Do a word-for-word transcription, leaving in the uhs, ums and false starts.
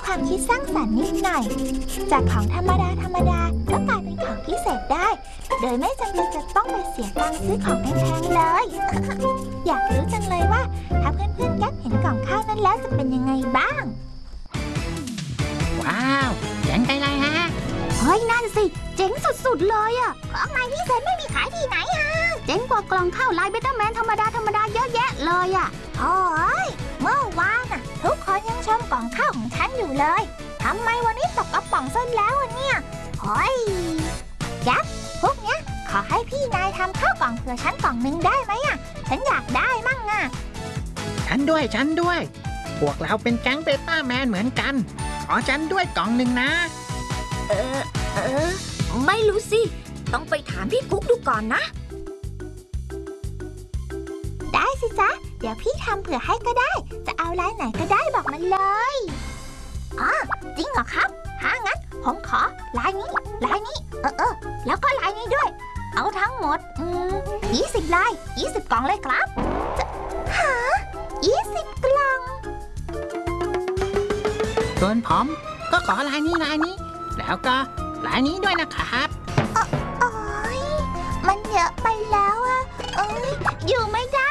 ความคิดสร้างสรรค์นิดหน่อยจากของธรรมดาธรรมดาก็กลายเป็นของพิเศษได้โดยไม่จำเป็นจะต้องไปเสียตังค์ซื้อของแพงๆเลย อยากรู้จังเลยว่าถ้าเพื่อนๆแก๊ปเห็นกล่องข้าวนั้นแล้วจะเป็นยังไงบ้างว้าวเจ๋งไปเลยฮะเฮ้ยนั่นสิเจ๋งสุดๆเลยอะของใหม่พิเศษไม่มีขายที่ไหนฮะเจ๋งกว่ากล่องข้าวลายเบต้าแมนธรรมดาธรรมดาเยอะแยะเลยอะโอ้ยเมื่อวานน่ะทุกคนยังชมกล่องข้าวของฉันอยู่เลยทำไมวันนี้ตกกระป๋องซะแล้วอะเนี่ยเฮ้ยแก๊ปพวกเนี้ยขอให้พี่นายทำข้าวกล่องเผื่อฉันกล่องหนึ่งได้ไหมอะฉันอยากได้มั่งอะฉันด้วยฉันด้วยพวกเราเป็นแก๊งเบต้าแมนเหมือนกันขอฉันด้วยกล่องหนึ่งนะเออเออไม่รู้สิต้องไปถามพี่กุ๊กดูก่อนนะได้สิจ๊ะเดี๋ยวพี่ทำเผื่อให้ก็ได้จะเอาลายไหนก็ได้บอกมันเลยอ๋อจริงเหรอครับถ้างั้นผมขอลายนี้ลายนี้เออเออแล้วก็ลายนี้ด้วยเอาทั้งหมดอืมยี่สิบลายยี่สิบกล่องเลยครับฮะยี่สิบกล่องส่วนผมก็ขอลายนี้ลายนี้แล้วก็ลายนี้ด้วยนะครับโอ๊ยมันเยอะไปแล้วอะเอ้ยอยู่ไม่ได้